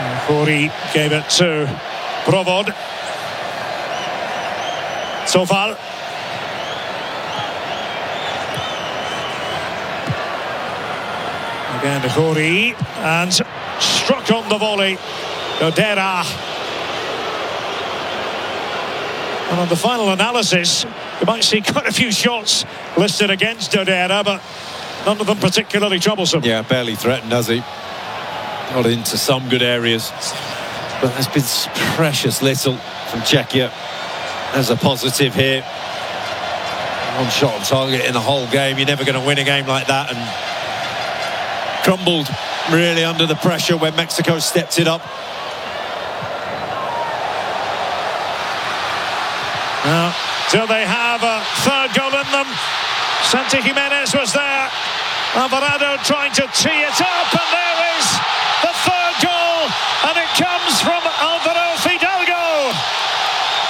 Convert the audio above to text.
Khoury gave it to Provod. Sofal. Again to Khoury, and struck on the volley. Dodera. And on the final analysis, you might see quite a few shots listed against Dodera, but none of them particularly troublesome. Yeah, barely threatened, has he? Got into some good areas, but there's been precious little from Czechia. There's a positive here. One shot on target in the whole game. You're never going to win a game like that, and crumbled really under the pressure when Mexico stepped it up. Now, till they have a third goal in them. Santi Giménez was there. Alvarado trying to tee it up, and there is the third goal, and it comes from